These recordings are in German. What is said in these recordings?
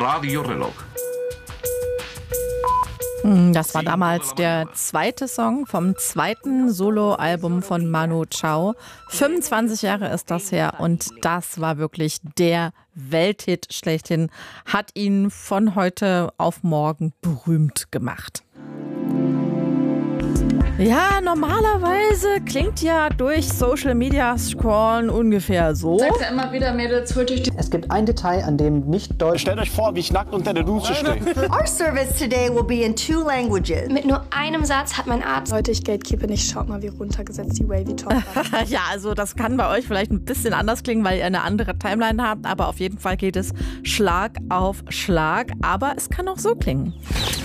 Radiorelog. Das war damals der zweite Song vom zweiten Soloalbum von Manu Chao. 25 Jahre ist das her und das war wirklich der Welthit schlechthin. Hat ihn von heute auf morgen berühmt gemacht. Ja, normalerweise klingt ja durch Social Media Scrollen ungefähr so. Sagt ja immer wieder, Mädels, holt euch die... Es gibt ein Detail, an dem nicht deutsch... Stellt euch vor, wie ich nackt unter der Dusche stehe. Our service today will be in 2 languages. Mit nur einem Satz hat mein Arzt... Leute, ich gatekeepe nicht. Schaut mal, wie runtergesetzt die Wavy Top war. Ja, also das kann bei euch vielleicht ein bisschen anders klingen, weil ihr eine andere Timeline habt. Aber auf jeden Fall geht es Schlag auf Schlag. Aber es kann auch so klingen.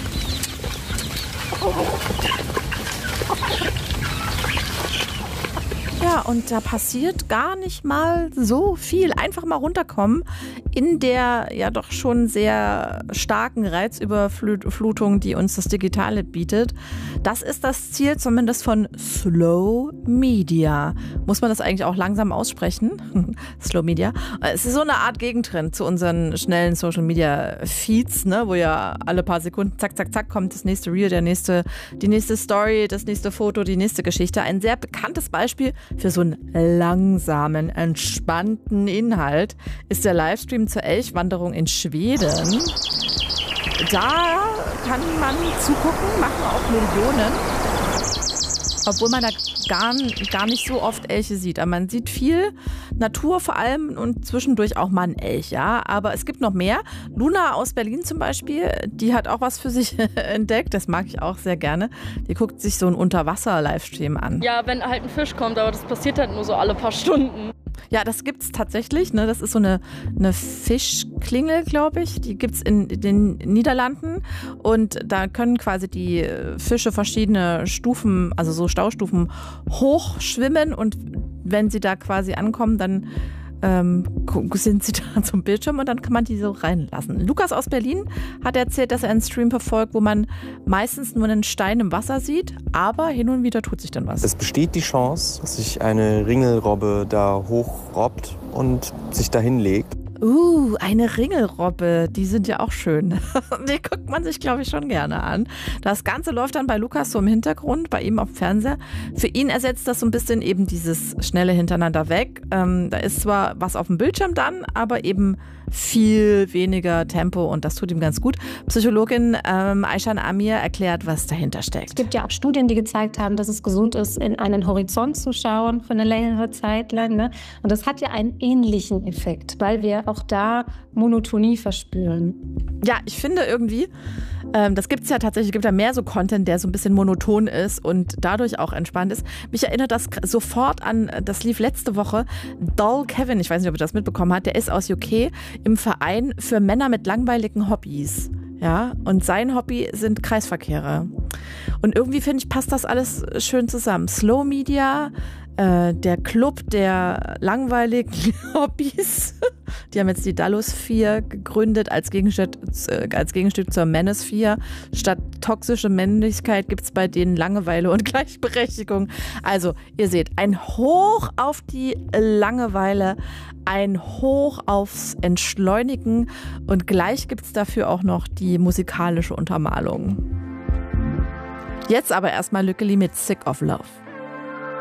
Ja, und da passiert gar nicht mal so viel. Einfach mal runterkommen in der ja doch schon sehr starken Reizüberflutung, die uns das Digitale bietet. Das ist das Ziel zumindest von Slow Media. Muss man das eigentlich auch langsam aussprechen? Slow Media. Es ist so eine Art Gegentrend zu unseren schnellen Social Media Feeds, ne, wo ja alle paar Sekunden zack, zack, zack kommt das nächste Reel, die nächste Story, das nächste Foto, die nächste Geschichte. Ein sehr bekanntes Beispiel für so einen langsamen, entspannten Inhalt ist der Livestream zur Elchwanderung in Schweden. Da kann man zugucken, machen auch Millionen, obwohl man da gar nicht so oft Elche sieht. Aber man sieht viel Natur vor allem und zwischendurch auch mal einen Elch, ja. Aber es gibt noch mehr. Luna aus Berlin zum Beispiel, die hat auch was für sich entdeckt. Das mag ich auch sehr gerne. Die guckt sich so einen Unterwasser-Livestream an. Ja, wenn halt ein Fisch kommt, aber das passiert halt nur so alle paar Stunden. Ja, das gibt's tatsächlich. Ne? Das ist so eine Fischklingel, glaube ich. Die gibt's in den Niederlanden. Und da können quasi die Fische verschiedene Stufen, also so Staustufen, hochschwimmen. Und wenn sie da quasi ankommen, dann sind sie da zum Bildschirm und dann kann man die so reinlassen. Lukas aus Berlin hat erzählt, dass er einen Stream verfolgt, wo man meistens nur einen Stein im Wasser sieht, aber hin und wieder tut sich dann was. Es besteht die Chance, dass sich eine Ringelrobbe da hochrobbt und sich dahin legt. Eine Ringelrobbe, die sind ja auch schön. Die guckt man sich, glaube ich, schon gerne an. Das Ganze läuft dann bei Lukas so im Hintergrund, bei ihm auf dem Fernseher. Für ihn ersetzt das so ein bisschen eben dieses schnelle Hintereinander weg. Da ist zwar was auf dem Bildschirm dann, aber eben viel weniger Tempo und das tut ihm ganz gut. Psychologin Aishan Amir erklärt, was dahinter steckt. Es gibt ja auch Studien, die gezeigt haben, dass es gesund ist, in einen Horizont zu schauen für eine längere Zeit lang. Ne? Und das hat ja einen ähnlichen Effekt, weil wir auch da Monotonie verspüren. Ja, ich finde irgendwie, das gibt es ja tatsächlich, es gibt ja mehr so Content, der so ein bisschen monoton ist und dadurch auch entspannt ist. Mich erinnert das sofort an, das lief letzte Woche, Dull Kevin, ich weiß nicht, ob ihr das mitbekommen habt, der ist aus UK im Verein für Männer mit langweiligen Hobbys. Ja, und sein Hobby sind Kreisverkehre. Und irgendwie finde ich, passt das alles schön zusammen. Slow Media, der Club der langweiligen Hobbys. Die haben jetzt die Dallosphere gegründet als Gegenstück zur Manosphere. Statt toxische Männlichkeit gibt es bei denen Langeweile und Gleichberechtigung. Also, ihr seht, ein Hoch auf die Langeweile, ein Hoch aufs Entschleunigen und gleich gibt es dafür auch noch die musikalische Untermalung. Jetzt aber erstmal Lückeli mit Sick of Love.